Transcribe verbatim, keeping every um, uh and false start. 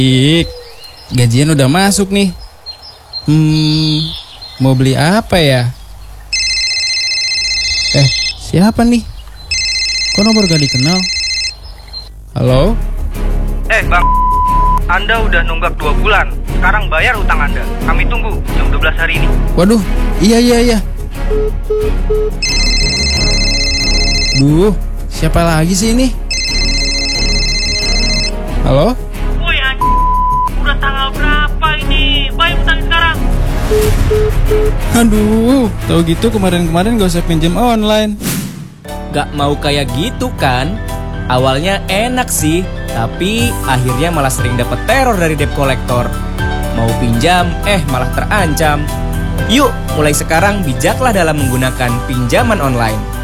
Ik, gajian udah masuk nih. Hmm, mau beli apa ya? Eh, siapa nih? Kok nomor gak dikenal? Halo? Eh bang, Anda udah nunggak dua bulan. Sekarang bayar utang Anda. Kami tunggu jam dua belas hari ini. Waduh, iya iya iya. Duh, siapa lagi sih ini? Halo? Woi anjing, udah tanggal berapa ini? Bayar utang sekarang. Aduh, tahu gitu kemarin-kemarin gak usah pinjam online. Gak mau kayak gitu kan? Awalnya enak sih, tapi akhirnya malah sering dapet teror dari debt collector. Mau pinjam, eh malah terancam. Yuk, mulai sekarang bijaklah dalam menggunakan pinjaman online.